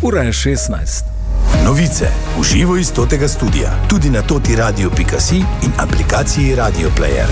Ura je 16. Novice v živo iz Totega studia, tudi na totiradio.si in aplikaciji Radio Player.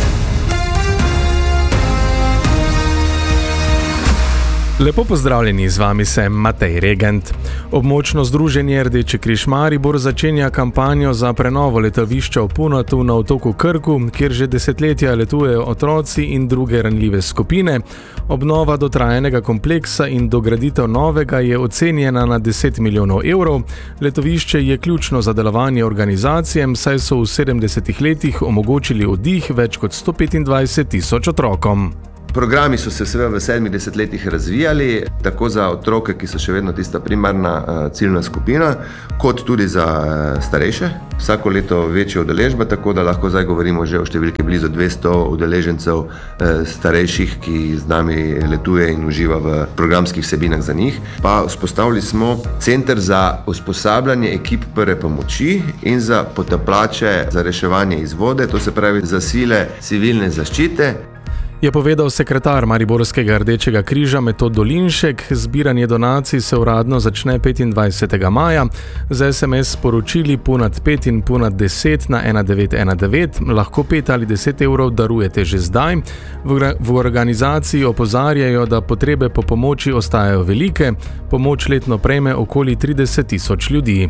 Lepo pozdravljeni, z vami sem Matej Regent. Območno združenje Rdeči križ Maribor začenja kampanjo za prenovo letovišča v Punatu na otoku Krku, kjer že desetletja letujejo otroci in druge ranljive skupine. Obnova dotrajanega kompleksa in dograditev novega je ocenjena na 10 milijonov evrov. Letovišče je ključno za delovanje organizacijem, saj so v 70 letih omogočili oddih več kot 125 tisoč otrokom. Programi so se seveda v 70 letih razvijali, tako za otroke, ki so še vedno tista primarna ciljna skupina, kot tudi za starejše. Vsako leto večja udeležba, tako da lahko zdaj govorimo že o številki blizu 200 udeležencev starejših, ki z nami letuje in uživa v programskih vsebinah za njih. Pa vzpostavili smo center za usposabljanje ekip prve pomoči in za potapljače za reševanje iz vode, to se pravi za sile civilne zaščite. Je povedal sekretar Mariborskega Rdečega križa Metod Dolinšek. Zbiranje donacij se uradno začne 25. maja. Z SMS sporočili Punat 5 in Punat 10 na 1919 lahko 5 ali 10 evrov darujete že zdaj. V organizaciji opozarjajo, da potrebe po pomoči ostajajo velike. Pomoč letno prejme okoli 30 tisoč ljudi.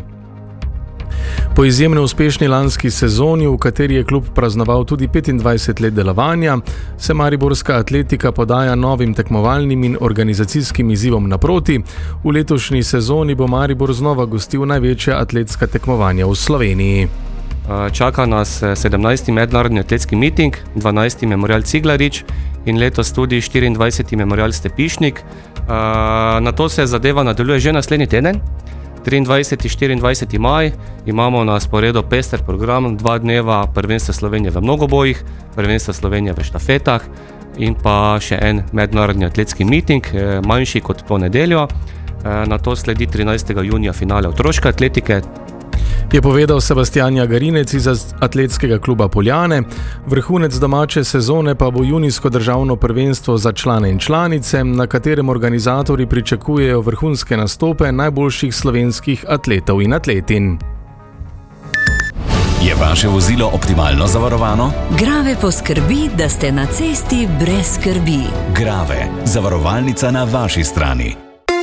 Po izjemno uspešni lanski sezoni, v kateri je klub praznoval tudi 25 let delovanja, se mariborska atletika podaja novim tekmovalnim in organizacijskim izzivom naproti. V letošnji sezoni bo Maribor znova gostil največja atletska tekmovanja v Sloveniji. Čaka nas 17. mednarodni atletski miting, 12. memorial Ciglarič in letos tudi 24. memorial Stepišnik. Na to se zadeva nadaljuje že naslednji teden. 23. in 24. maj imamo na sporedu pester program, 2 dneva prvenstva Slovenije v mnogobojih, prvenstva Slovenije v štafetah in pa še en mednarodni atletski miting, manjši kot to nedeljo. Na to sledi 13. junija finale otroške atletike. Je povedal Sebastian Jagarinec iz atletskega kluba Poljane. Vrhunec domače sezone pa bo junijsko državno prvenstvo za člane in članice, na katerem organizatorji pričakujejo vrhunske nastope najboljših slovenskih atletov in atletin. Je vaše vozilo optimalno zavarovano? Grave poskrbi, da ste na cesti brez skrbi. Grave, zavarovalnica na vaši strani.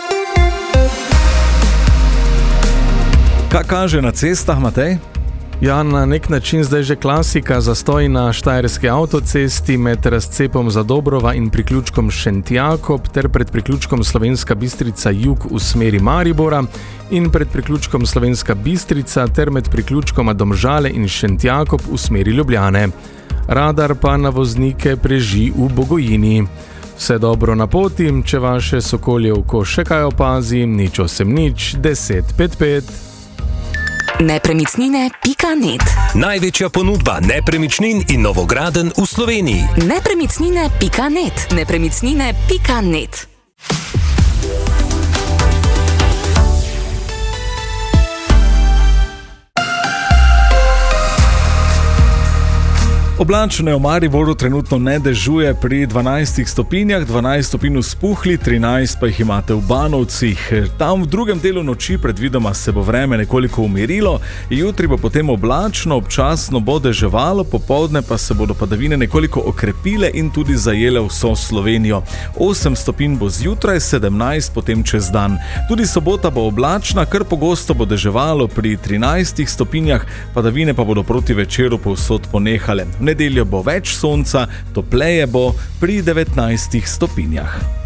Kaj kaže na cestah, Matej? Ja, na nek način zdaj že klasika, zastoj na štajerski avtocesti med razcepom Zadobrova in priključkom Šentjakob ter pred priključkom Slovenska Bistrica jug v smeri Maribora in pred priključkom Slovenska Bistrica ter med priključkoma Domžale in Šentjakob v smeri Ljubljane. Radar pa na voznike preži v Bogojini. Vse dobro na poti, če vaše sokolje oko še kaj opazi, nič 1055. Nepremicnine.net. Največja ponudba nepremičnin in novogradenj v Sloveniji. Nepremicnine.net. Nepremicnine.net. Oblačno v Mariboru trenutno ne dežuje pri 12 stopinjah, 12 stopinj v Spuhli, 13 pa jih imate v Banovcih. Tam v drugem delu noči predvidoma se bo vreme nekoliko umirilo, jutri bo potem oblačno, občasno bo deževalo, popoldne pa se bodo padavine nekoliko okrepile in tudi zajele vso Slovenijo. 8 stopinj bo zjutraj, 17 potem čez dan. Tudi sobota bo oblačna, kar pogosto bo deževalo pri 13 stopinjah, padavine pa bodo proti večeru povsod ponehale. V nedeljo bo več sonca, topleje bo pri 19 stopinjah.